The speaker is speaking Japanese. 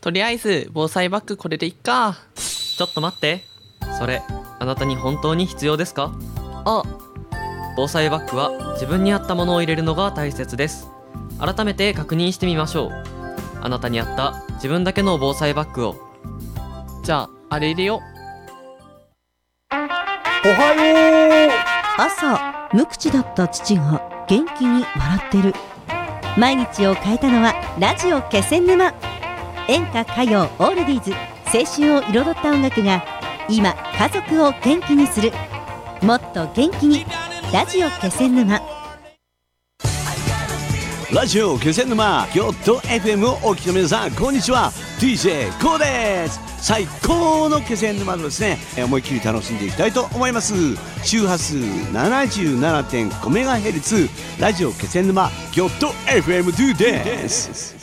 とりあえず防災バッグこれでいっか。 ちょっと待って、それあなたに本当に必要ですか？ あ、 防災バッグは自分に合ったものを入れるのが大切です。改めて確認してみましょう。あなたに合った自分だけの防災バッグを。 じゃああれ入れよおはよう。 朝無口だった父が元気に笑ってる。毎日を変えたのはラジオ気仙沼。演歌歌謡オールディーズ、青春を彩った音楽が今家族を元気にする。もっと元気にラジオ気仙沼。 ラジオ気仙沼京都 FM をお聞きの皆さん、こんにちは。 DJ コーです。最高の気仙沼のですね、思いっきり楽しんでいきたいと思います。周波数 77.5MHz ラジオ気仙沼京都 FM2 です。